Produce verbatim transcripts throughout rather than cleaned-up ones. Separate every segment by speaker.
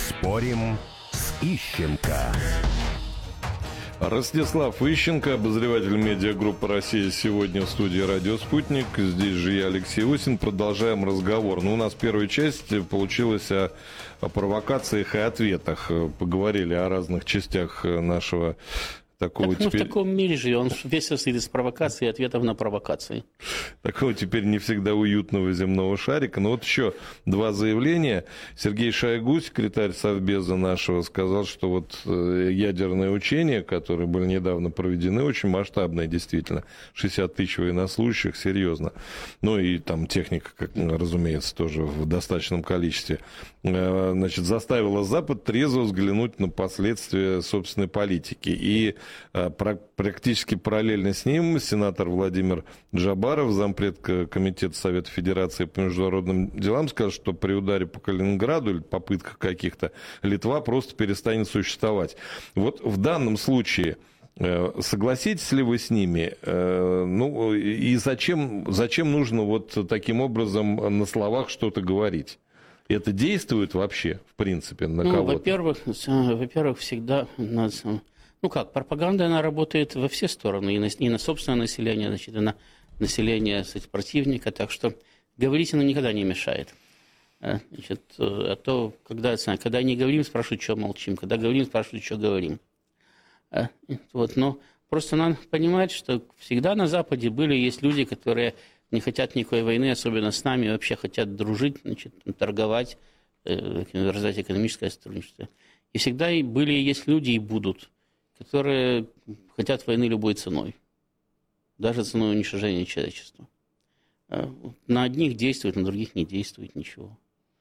Speaker 1: Спорим с Ищенко.
Speaker 2: Ростислав Ищенко, обозреватель медиагруппы «Россия сегодня» в студии «Радио Спутник». Здесь же я, Алексей Осин. Продолжаем разговор. Ну, у нас первая часть получилась о, о провокациях и ответах. Поговорили о разных частях нашего такого
Speaker 3: так,
Speaker 2: теперь...
Speaker 3: Ну, в таком мире живем. Он весь состоит из провокаций и ответов на провокации.
Speaker 2: Такого теперь не всегда уютного земного шарика. Но вот еще два заявления. Сергей Шойгу, секретарь Совбеза нашего, сказал, что вот ядерные учения, которые были недавно проведены, очень масштабные, действительно. шестьдесят тысяч военнослужащих, серьезно. Ну и там техника, как, разумеется, тоже в достаточном количестве. Значит, заставила Запад трезво взглянуть на последствия собственной политики. И практически параллельно с ним сенатор Владимир Джабаров, зампред Комитета Совета Федерации по международным делам, сказал, что при ударе по Калининграду или попытках каких-то Литва просто перестанет существовать. Вот в данном случае согласитесь ли вы с ними? Ну и зачем, зачем нужно вот таким образом на словах что-то говорить? Это действует вообще, в принципе, на
Speaker 3: ну,
Speaker 2: кого-то?
Speaker 3: Во-первых, во-первых, всегда... Ну как, пропаганда, она работает во все стороны, и на, и на собственное население, значит, и на население, кстати, противника, так что говорить оно никогда не мешает. Значит, а то, когда, когда не говорим, спрашивают, что молчим, когда говорим, спрашивают, что говорим. Вот, но просто надо понимать, что всегда на Западе были, есть люди, которые не хотят никакой войны, особенно с нами, вообще хотят дружить, значит, торговать, развивать экономическое сотрудничество. И всегда и были, и есть люди, и будут, которые хотят войны любой ценой, даже ценой уничтожения человечества. На одних действует, на других не действует ничего.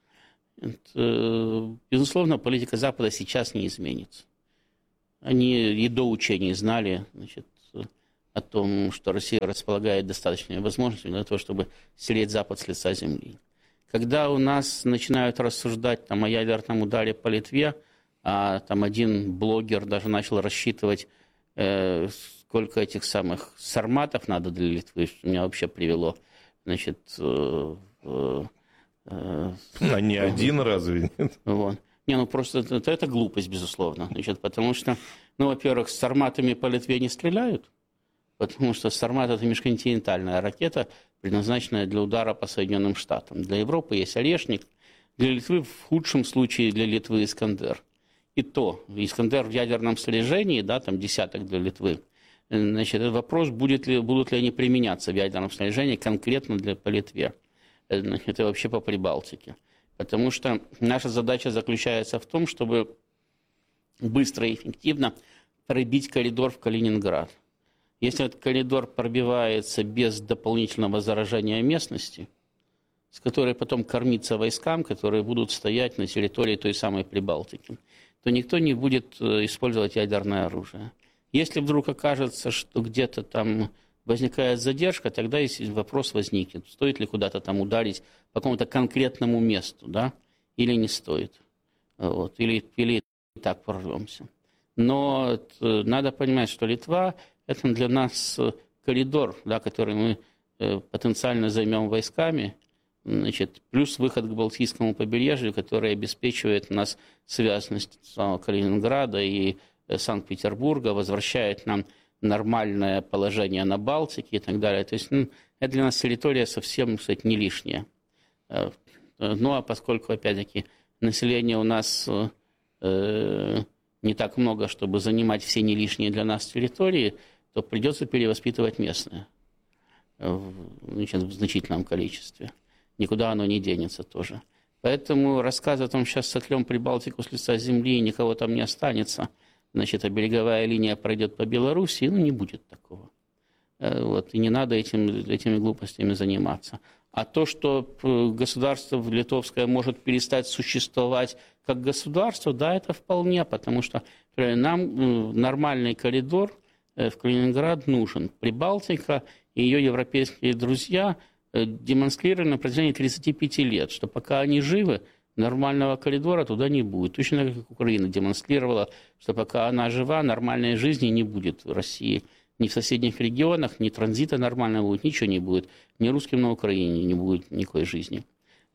Speaker 3: Это, безусловно, политика Запада сейчас не изменится. Они и до учений знали, значит, о том, что Россия располагает достаточными возможностями для того, чтобы стереть Запад с лица земли. Когда у нас начинают рассуждать там, о ядерном ударе по Литве, а там один блогер даже начал рассчитывать, э, сколько этих самых сарматов надо для Литвы, что меня вообще привело. Значит, э, э, э,
Speaker 2: а не один разве нет?
Speaker 3: Вот. Не, ну просто это, это глупость, безусловно. Значит, потому что, ну, во-первых, с сарматами по Литве не стреляют, потому что сармат – это межконтинентальная ракета, предназначенная для удара по Соединенным Штатам. Для Европы есть Орешник, для Литвы, в худшем случае, для Литвы Искандер. И то, Искандер в ядерном снаряжении, да, там десяток для Литвы. Значит, вопрос, будет ли, будут ли они применяться в ядерном снаряжении конкретно для, по Литве. Это вообще по Прибалтике. Потому что наша задача заключается в том, чтобы быстро и эффективно пробить коридор в Калининград. Если этот коридор пробивается без дополнительного заражения местности, с которой потом кормиться войскам, которые будут стоять на территории той самой Прибалтики, то никто не будет использовать ядерное оружие. Если вдруг окажется, что где-то там возникает задержка, тогда вопрос возникнет, стоит ли куда-то там ударить по какому-то конкретному месту, да, или не стоит. Вот, или, или так прорвемся. Но надо понимать, что Литва – это для нас коридор, да, который мы потенциально займем войсками, значит, плюс выход к Балтийскому побережью, который обеспечивает у нас связанность с Калининграда и Санкт-Петербурга, возвращает нам нормальное положение на Балтике и так далее. То есть ну, это для нас территория совсем, кстати, не лишняя. Ну а поскольку, опять-таки, населения у нас э, не так много, чтобы занимать все не лишние для нас территории, то придется перевоспитывать местное значит, в значительном количестве. Никуда оно не денется тоже. Поэтому рассказ о том, сейчас сотрем Прибалтику с лица земли, и никого там не останется, значит, а береговая линия пройдет по Белоруссии, ну, не будет такого. Вот, и не надо этим, этими глупостями заниматься. А то, что государство литовское может перестать существовать как государство, да, это вполне, потому что нам нормальный коридор в Калининград нужен. Прибалтика и ее европейские друзья демонстрировали на протяжении тридцати пяти лет, что пока они живы, нормального коридора туда не будет. Точно так, как Украина демонстрировала, что пока она жива, нормальной жизни не будет в России. Ни в соседних регионах, ни транзита нормального будет, ничего не будет. Ни русским на Украине не будет никакой жизни.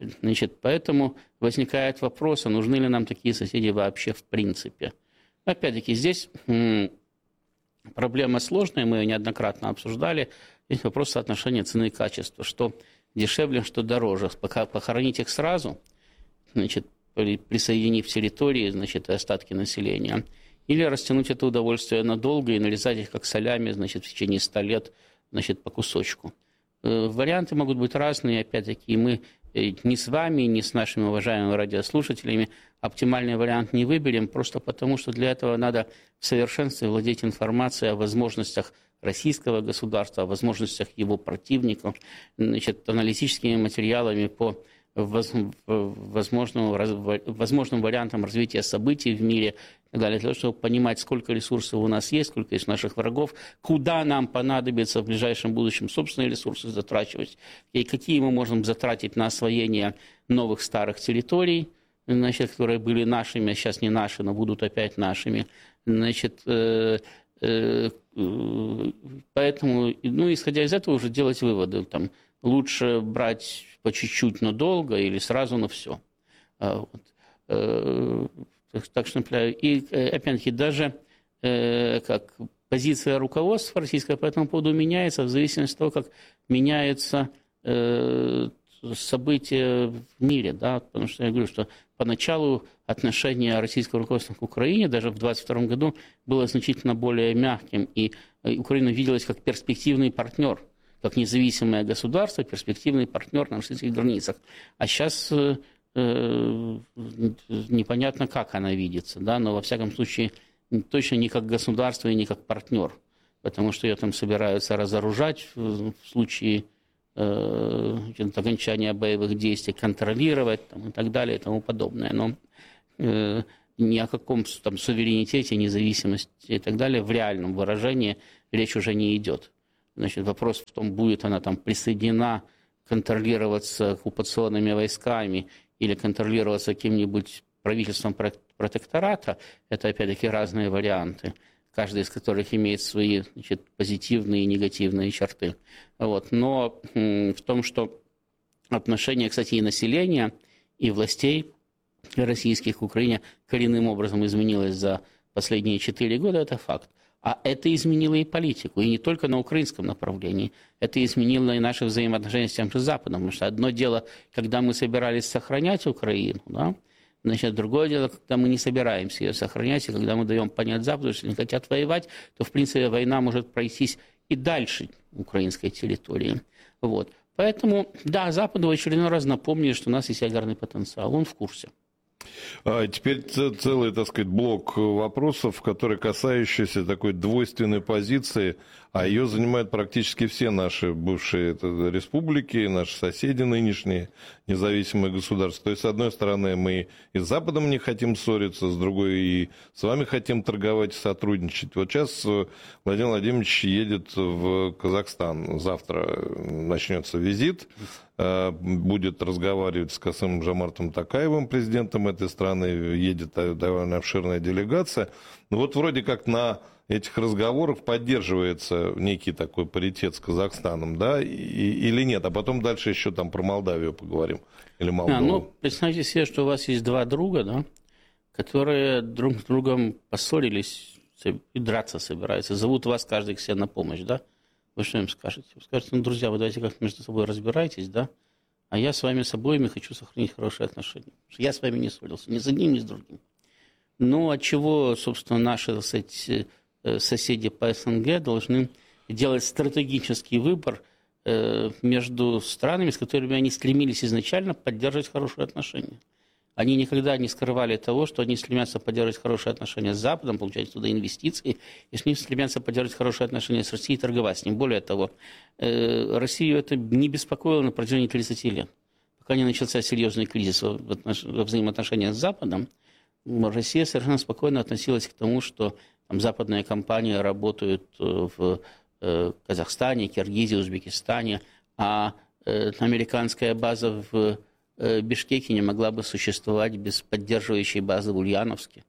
Speaker 3: Значит, поэтому возникает вопрос, а нужны ли нам такие соседи вообще в принципе. Опять-таки, здесь м- проблема сложная, мы ее неоднократно обсуждали. Здесь вопрос соотношения цены и качества. Что дешевле, что дороже. Пока похоронить их сразу, значит, присоединив территории, значит, и остатки населения, или растянуть это удовольствие надолго и нарезать их как солями, значит, в течение ста лет, значит, по кусочку. Варианты могут быть разные, опять-таки, мы ни с вами, ни с нашими уважаемыми радиослушателями оптимальный вариант не выберем, просто потому что для этого надо в совершенстве владеть информацией о возможностях российского государства, о возможностях его противников, значит, аналитическими материалами по возможным, возможным вариантам развития событий в мире и так далее, для того, чтобы понимать, сколько ресурсов у нас есть, сколько есть наших врагов, куда нам понадобится в ближайшем будущем собственные ресурсы затрачивать, и какие мы можем затратить на освоение новых старых территорий, значит, которые были нашими, а сейчас не наши, но будут опять нашими. Значит, э, э, э, поэтому, ну, исходя из этого, уже делать выводы. Там, лучше брать по чуть-чуть, но долго, или сразу, но все. Вот. Так что, например, и, опять-таки, даже как позиция руководства российского по этому поводу меняется в зависимости от того, как меняется события в мире. Да? Потому что я говорю, что поначалу отношение российского руководства к Украине даже в двадцать втором году было значительно более мягким, и Украина виделась как перспективный партнер, как независимое государство, перспективный партнер на российских границах. А сейчас э, э, непонятно, как она видится, да? Но во всяком случае точно не как государство и не как партнер, потому что ее там собираются разоружать в, в случае э, окончания боевых действий, контролировать там, и так далее и тому подобное. Но э, ни о каком там суверенитете, независимости и так далее в реальном выражении речь уже не идет. Значит, вопрос в том, будет она там присоединена, контролироваться оккупационными войсками или контролироваться каким-нибудь правительством протектората, это опять-таки разные варианты, каждый из которых имеет свои, значит, позитивные и негативные черты. Вот. Но м- в том, что отношение, кстати, и населения, и властей российских к Украине коренным образом изменилось за последние четыре года, это факт. А это изменило и политику, и не только на украинском направлении. Это изменило и наши взаимоотношения с тем же Западом. Потому что одно дело, когда мы собирались сохранять Украину, да? Значит, другое дело, когда мы не собираемся ее сохранять, и когда мы даем понять Западу, что они хотят воевать, то, в принципе, война может пройтись и дальше украинской территории. Вот. Поэтому, да, Западу в очередной раз напомнили, что у нас есть ядерный потенциал. Он в курсе.
Speaker 2: А теперь целый, так сказать, блок вопросов, которые касающиеся такой двойственной позиции, а ее занимают практически все наши бывшие республики, наши соседи нынешние, независимые государства. То есть, с одной стороны, мы и с Западом не хотим ссориться, с другой и с вами хотим торговать и сотрудничать. Вот сейчас Владимир Владимирович едет в Казахстан. Завтра начнется визит. Будет разговаривать с Касым-Жомартом Токаевым, президентом этой страны, едет довольно обширная делегация. Ну вот вроде как на этих разговорах поддерживается некий такой паритет с Казахстаном, да, и, или нет? А потом дальше еще там про Молдавию поговорим, или Молдову.
Speaker 3: А, ну, представьте себе, что у вас есть два друга, да, которые друг с другом поссорились и драться собираются, зовут вас каждый к себе на помощь, да? Вы что им скажете? Вы скажете, ну, друзья, вы давайте как-то между собой разбирайтесь, да? А я с вами с обоими хочу сохранить хорошие отношения. Я с вами не ссорился, ни с одним, ни с другим. Ну, от чего, собственно, наши, так сказать, соседи по СНГ должны делать стратегический выбор между странами, с которыми они стремились изначально поддерживать хорошие отношения. Они никогда не скрывали того, что они стремятся поддерживать хорошие отношения с Западом, получать туда инвестиции, и с ним стремятся поддерживать хорошие отношения с Россией и торговать с ним. Более того, Россию это не беспокоило на протяжении тридцати лет. Пока не начался серьезный кризис во взаимоотношениях с Западом, Россия совершенно спокойно относилась к тому, что там, западные компании работают в Казахстане, Киргизии, Узбекистане, а американская база в Бишкеке не могла бы существовать без поддерживающей базы в Ульяновске.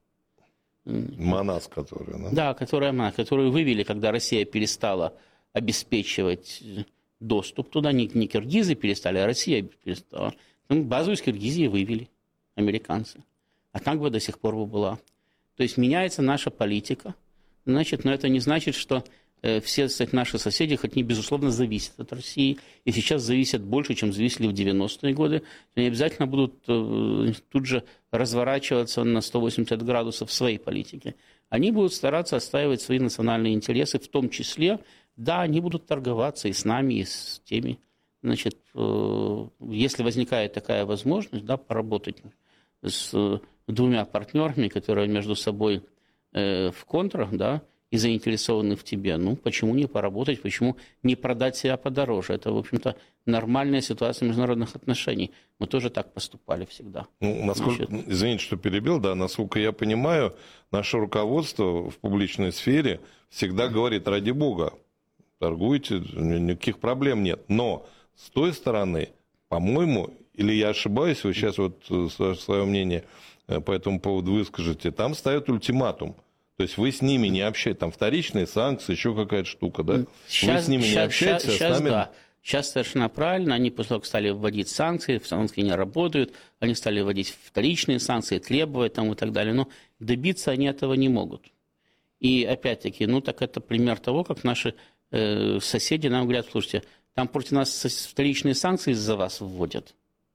Speaker 2: МАНАС, которая, да?
Speaker 3: Да, которая, которую вывели, когда Россия перестала обеспечивать доступ туда. Не, не киргизы перестали, а Россия перестала. Базу из Киргизии вывели американцы. А так бы до сих пор бы была. То есть меняется наша политика. Значит, но это не значит, что э, все, кстати, наши соседи, хоть они, безусловно, зависят от России, и сейчас зависят больше, чем зависели в девяностые годы, они обязательно будут э, тут же разворачиваться на сто восемьдесят градусов в своей политике. Они будут стараться отстаивать свои национальные интересы, в том числе, да, они будут торговаться и с нами, и с теми. Значит, э, если возникает такая возможность, да, поработать с э, двумя партнерами, которые между собой э, в контрах, да, и заинтересованы в тебе, ну, почему не поработать, почему не продать себя подороже? Это, в общем-то, нормальная ситуация международных отношений. Мы тоже так поступали всегда.
Speaker 2: Ну, насколько, Значит... Извините, что перебил, да, насколько я понимаю, наше руководство в публичной сфере всегда говорит, ради бога, торгуйте, никаких проблем нет. Но с той стороны, по-моему, или я ошибаюсь, вы сейчас вот свое мнение по этому поводу выскажете, там ставят ультиматум. То есть вы с ними не общаетесь, там вторичные санкции, еще какая-то штука, да?
Speaker 3: Сейчас,
Speaker 2: вы с ними
Speaker 3: сейчас,
Speaker 2: не общаетесь,
Speaker 3: сейчас,
Speaker 2: а с нами...
Speaker 3: Да. Сейчас совершенно правильно, они после того, как стали вводить санкции, санкции не работают, они стали вводить вторичные санкции, требовать там и так далее, но добиться они этого не могут. И опять-таки, ну так это пример того, как наши э, соседи нам говорят, слушайте, там против нас вторичные санкции из-за вас вводят.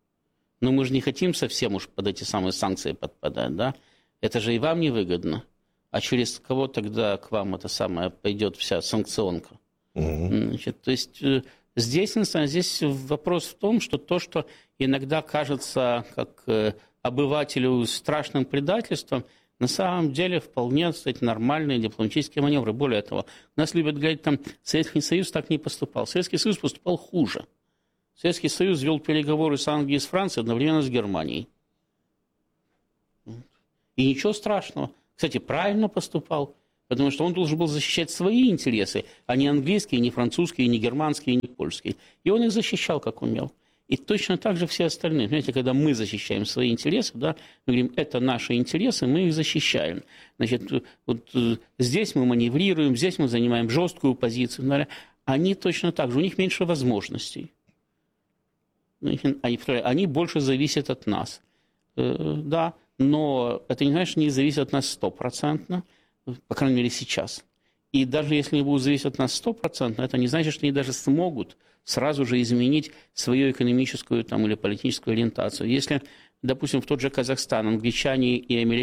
Speaker 3: Но мы же не хотим совсем уж под эти самые санкции подпадать, да? Это же и вам невыгодно. А через кого тогда к вам это самое пойдет вся санкционка? Угу. Значит, то есть здесь, здесь вопрос в том, что то, что иногда кажется как обывателю страшным предательством, на самом деле вполне, кстати, нормальные дипломатические маневры. Более того, нас любят говорить, там Советский Союз так не поступал. Советский Союз поступал хуже. Советский Союз вел переговоры с Англией и с Францией одновременно с Германией. И ничего страшного. Кстати, правильно поступал, потому что он должен был защищать свои интересы, а не английские, не французские, не германские, не польские. И он их защищал, как умел. И точно так же все остальные. Понимаете, когда мы защищаем свои интересы, да, мы говорим, это наши интересы, мы их защищаем. Значит, вот здесь мы маневрируем, здесь мы занимаем жесткую позицию. Они точно так же, у них меньше возможностей. Они больше зависят от нас. Да, но это не значит, что они зависят от нас стопроцентно, по крайней мере сейчас. И даже если они будут зависеть от нас стопроцентно, это не значит, что они даже смогут сразу же изменить свою экономическую там, или политическую ориентацию. Если, допустим, в тот же Казахстан англичане и американцы